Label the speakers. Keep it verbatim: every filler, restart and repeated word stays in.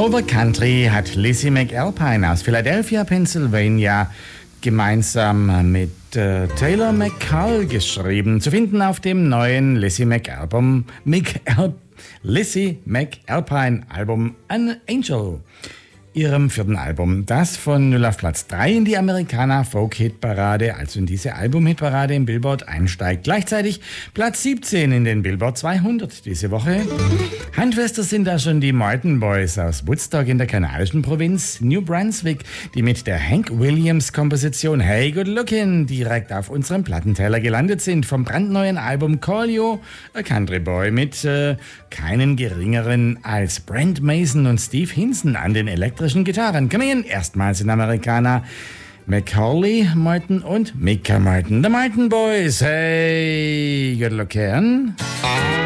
Speaker 1: Over Country hat Lizzie McAlpine aus Philadelphia, Pennsylvania, gemeinsam mit äh, Taylor McCall geschrieben. Zu finden auf dem neuen Lizzie McAlpine, McAl- Lizzie McAlpine Album An Angel, ihrem vierten Album, das von null auf Platz drei in die Americana Folk Hitparade, also in diese Album-Hitparade im Billboard einsteigt. Gleichzeitig Platz siebzehn in den Billboard zweihundert diese Woche. Handfester sind da schon die Martin Boys aus Woodstock in der kanadischen Provinz New Brunswick, die mit der Hank Williams Komposition Hey Good Lookin' direkt auf unserem Plattenteller gelandet sind, vom brandneuen Album Call You a Country Boy mit äh, keinen geringeren als Brent Mason und Steve Hinson an den elektrischen Gitarren. Kommen erstmals in Americana Macaulay Martin und Micah Martin. The Martin Boys, hey, good looking.